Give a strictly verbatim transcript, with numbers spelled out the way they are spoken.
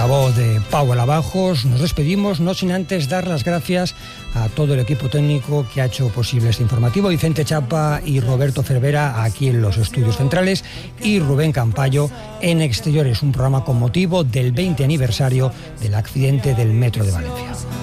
voz de Pau Alabajos, nos despedimos, no sin antes dar las gracias a todo el equipo técnico que ha hecho posible este informativo, Vicente Chapa y Roberto Cervera aquí en los estudios centrales y Rubén Campayo en Exteriores, un programa con motivo del veinte aniversario del accidente del Metro de Valencia.